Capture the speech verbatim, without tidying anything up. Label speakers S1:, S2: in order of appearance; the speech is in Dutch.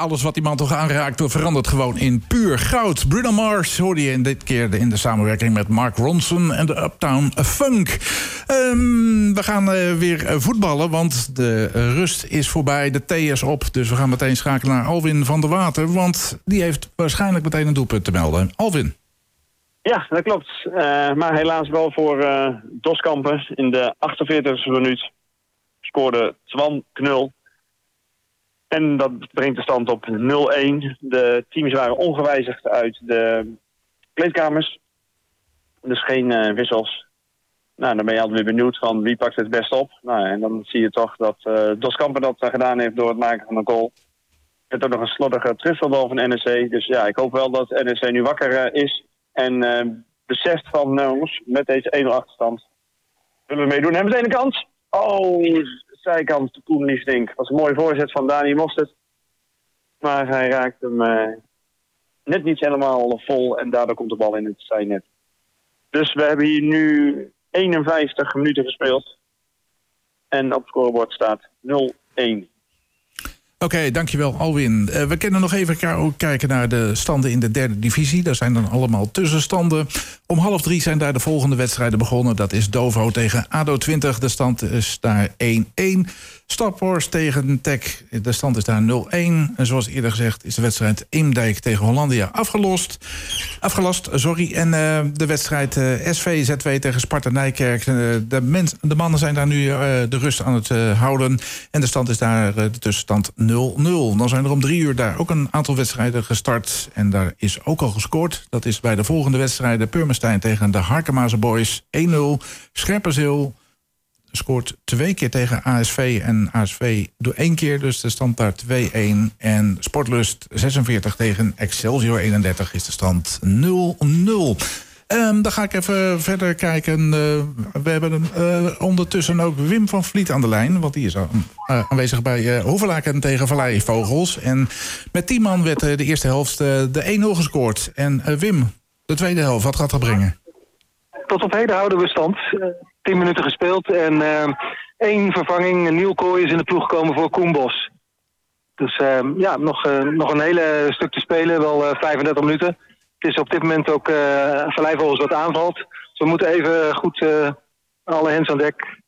S1: alles wat die man toch aanraakt verandert gewoon in puur goud. Bruno Mars hoorde je in dit keer in de samenwerking met Mark Ronson en de Uptown Funk. Um, we gaan uh, weer voetballen, want de rust is voorbij, de thee is op. Dus we gaan meteen schakelen naar Alwin van der Water, want die heeft waarschijnlijk meteen een doelpunt te melden. Alwin.
S2: Ja, dat klopt. Uh, maar helaas wel voor uh, Doskampen. In de achtenveertigste minuut scoorde Twan Knul. En dat brengt de stand op nul-een. De teams waren ongewijzigd uit de kleedkamers. Dus geen uh, wissels. Nou, dan ben je altijd weer benieuwd van wie pakt het best op. Nou, en dan zie je toch dat uh, Doskampen dat uh, gedaan heeft door het maken van een goal. Het ook nog een slordige terugvalbal van N E C. Dus ja, ik hoop wel dat N E C nu wakker uh, is. En uh, beseft van, uh, met deze één nul achterstand willen we meedoen. Hebben we meteen een kans? Oh, zijkant, de Koen Liefdink. Dat was een mooie voorzet van Dani Mostert. Maar hij raakt hem uh, net niet helemaal vol en daardoor komt de bal in het zijnet. Dus we hebben hier nu eenenvijftig minuten gespeeld. En op het scorebord staat nul-een.
S1: Oké, okay, dankjewel Alwin. Uh, we kunnen nog even k- kijken naar de standen in de derde divisie. Daar zijn dan allemaal tussenstanden. Om half drie zijn daar de volgende wedstrijden begonnen. Dat is Dovo tegen A D O twintig. De stand is daar één-één. Staphorst tegen Tech. De stand is daar nul-een. En zoals eerder gezegd is de wedstrijd Eemdijk tegen Hollandia afgelost. Afgelast, sorry. En uh, de wedstrijd uh, S V Z W tegen Sparta Nijkerk. Uh, de, mens, de mannen zijn daar nu uh, de rust aan het uh, houden. En de stand is daar uh, de tussenstand nul-nul. Dan zijn er om drie uur daar ook een aantal wedstrijden gestart. En daar is ook al gescoord. Dat is bij de volgende wedstrijden Purmerstein tegen de Harkemaze Boys één-nul. Scherpenzeel scoort twee keer tegen A S V en A S V door één keer. Dus de stand daar twee-een. En Sportlust zesenveertig tegen Excelsior eenendertig is de stand nul-nul. Um, dan ga ik even verder kijken. Uh, we hebben uh, ondertussen ook Wim van Vliet aan de lijn. Want die is uh, aanwezig bij uh, Hoevelaken tegen Valleivogels. En met tien man werd uh, de eerste helft uh, de één-nul gescoord. En uh, Wim, de tweede helft, wat gaat dat brengen?
S3: Tot op heden houden we stand. Uh, tien minuten gespeeld en uh, één vervanging. Niel Kooi is in de ploeg gekomen voor Koen Bos. Dus uh, ja, nog, uh, nog een hele stuk te spelen. Wel uh, vijfendertig minuten. Het is op dit moment ook uh, Valleivogels wat aanvalt. Dus we moeten even goed uh, alle hens aan dek.